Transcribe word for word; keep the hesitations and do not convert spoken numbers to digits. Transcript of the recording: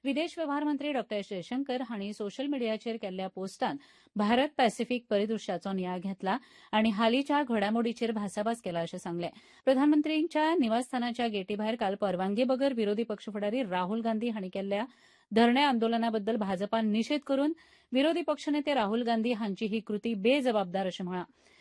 विदेश व्यवहार मंत्री डॉ एस जयशंकर हांणी सोशल मिडियाचेर केल्ल्या पोस्टात भारत पॅसिफीक परिदृश्याचो नियाळ घेतला आनी हालींच्या घडामोडींचेर भासाभास केला अशें सांगलें. प्रधानमंत्र्यांच्या निवासस्थानाच्या गेटी भायर काल परवानगी बगर विरोधी पक्ष फुडारी राहुल गांधी हांणी केल्ल्या धरणे आंदोलनाबद्दल भाजपान निशेध करून विरोधी पक्षनेते राहुल गांधी हांची ही कृती बेजबाबदार अशें म्हळां.